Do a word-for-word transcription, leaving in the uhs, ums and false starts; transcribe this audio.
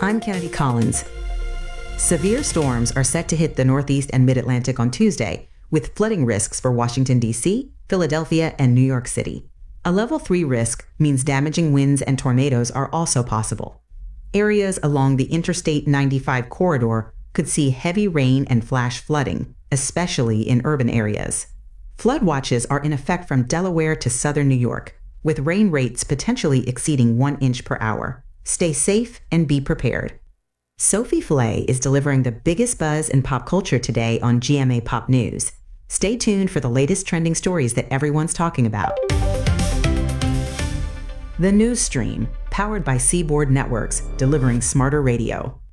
I'm Kennedy Collins. Severe storms are set to hit the Northeast and Mid-Atlantic on Tuesday, with flooding risks for Washington, D C, Philadelphia, and New York City. A level three risk means damaging winds and tornadoes are also possible. Areas along the Interstate ninety-five corridor could see heavy rain and flash flooding, especially in urban areas. Flood watches are in effect from Delaware to southern New York, with rain rates potentially exceeding one inch per hour. Stay safe and be prepared. Sophie Flay is delivering the biggest buzz in pop culture today on G M A Pop News. Stay tuned for the latest trending stories that everyone's talking about. The News Stream, powered by Seaboard Networks, delivering smarter radio.